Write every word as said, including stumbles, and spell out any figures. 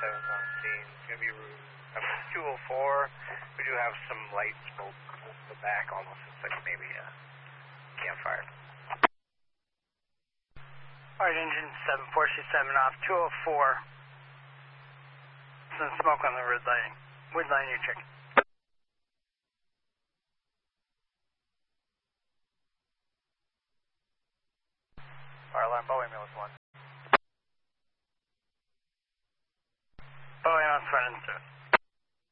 seven on scene. It's going to be route number two oh four. We do have some light smoke in the back, almost looks like maybe a campfire. Alright, engine seven four two seven off, two oh four. Some smoke on the wood line. Wood line, you check. Fire alarm, Boeing Mills one. Boeing on front and through.